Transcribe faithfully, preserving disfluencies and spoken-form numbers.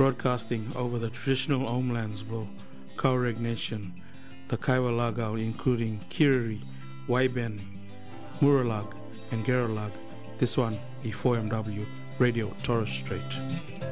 broadcasting over the traditional homelands of Tuareg Nation, the Kaiwa Lagao, including Kiriri, Waiben, Muralag, and Geralag. This one, E four M W Radio Torres Strait.